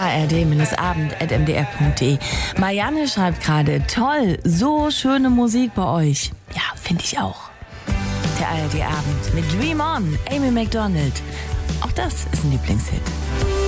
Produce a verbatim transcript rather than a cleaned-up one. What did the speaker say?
a r d abend at m d r punkt d e. Marianne schreibt gerade, toll, so schöne Musik bei euch. Ja, finde ich auch. Der A R D Abend mit Dream On, Amy Macdonald. Auch das ist ein Lieblingshit.